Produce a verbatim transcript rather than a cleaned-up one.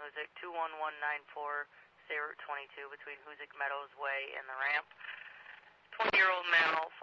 Hoosick, two one one nine four, State Route twenty-two between Hoosick Meadows Way and the ramp. twenty-year-old male,